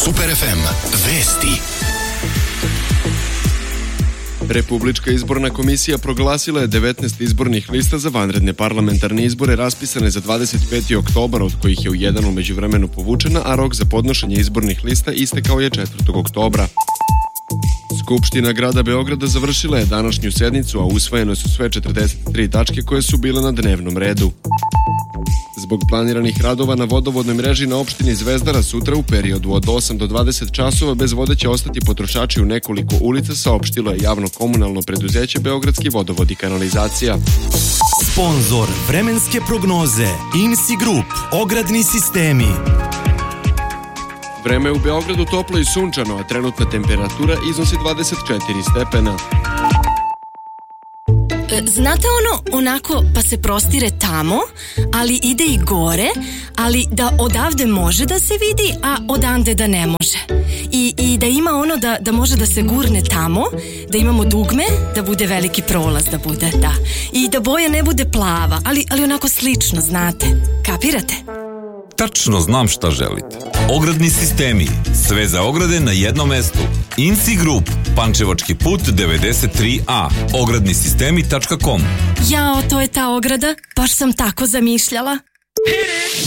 Super FM. Vesti. Republička izborna komisija proglasila je 19 izbornih lista za vanredne parlamentarne izbore raspisane za 25. oktobar, od kojih je u jedan u međuvremenu povučena, a rok za podnošenje izbornih lista istekao je 4. oktobra. Skupština grada Beograda završila je današnju sednicu, a usvojene su sve 43 tačke koje su bile na dnevnom redu. Zbog planiranih radova na vodovodnoj mreži na opštini Zvezdara sutra u periodu od 8 do 20 časova bez vode će ostati potrošači u nekoliko ulica, saopštilo je javno komunalno preduzeće Beogradski vodovod i kanalizacija. Sponzor vremenske prognoze IMSI Group, ogradni sistemi. Vreme u Beogradu toplo i sunčano, a trenutna temperatura iznosi 24 stepena. Znate onako pa se prostire tamo, ali ide i gore, ali da odavde može da se vidi, a odande da ne može. I da ima da može da se gurne tamo, da imamo dugme, da bude veliki prolaz, da bude, da. I da boja ne bude plava, ali onako slično, znate. Kapirate? Tačno znam šta želite. Ogradni sistemi. Sve za ograde na jednom mestu. IMSI Group. Pančevački put 93A. Ogradnisistemi.com. Jao, to je ta ograda. Baš sam tako zamišljala.